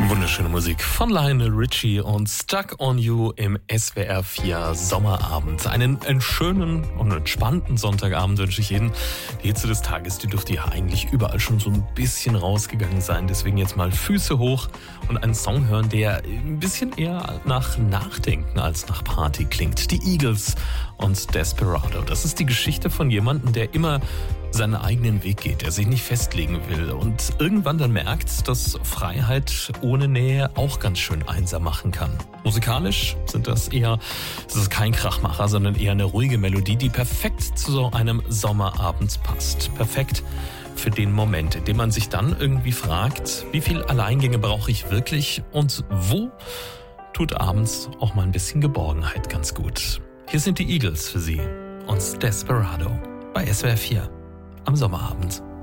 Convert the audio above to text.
Wunderschöne Musik von Lionel Richie und Stuck on You im SWR 4 Sommerabend. Einen schönen und entspannten Sonntagabend wünsche ich Ihnen. Die Hitze des Tages, die dürfte ja eigentlich überall schon so ein bisschen rausgegangen sein. Deswegen jetzt mal Füße hoch und einen Song hören, der ein bisschen eher nach Nachdenken als nach Party klingt. Die Eagles und Desperado. Das ist die Geschichte von jemandem, der immer seinen eigenen Weg geht, der sich nicht festlegen will und irgendwann dann merkt, dass Freiheit ohne Nähe auch ganz schön einsam machen kann. Musikalisch ist es kein Krachmacher, sondern eher eine ruhige Melodie, die perfekt zu so einem Sommerabend passt. Perfekt für den Moment, in dem man sich dann irgendwie fragt, wie viel Alleingänge brauche ich wirklich und wo tut abends auch mal ein bisschen Geborgenheit ganz gut. Hier sind die Eagles für Sie und Desperado bei SWR 4 am Sommerabend.